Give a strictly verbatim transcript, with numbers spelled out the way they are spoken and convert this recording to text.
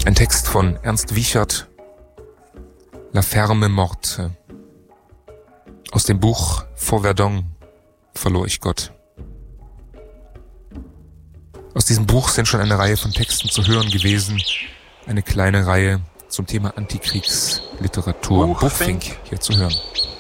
Ein Text von Ernst Wiechert, La Ferme Morte. Aus dem Buch Vor Verdun verlor ich Gott. Aus diesem Buch sind schon eine Reihe von Texten zu hören gewesen. Eine kleine Reihe zum Thema Antikriegsliteratur. Buchfink hier zu hören.